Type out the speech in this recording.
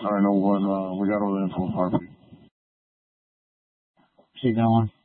All right, no one. We got all the info, Harvey. Keep going.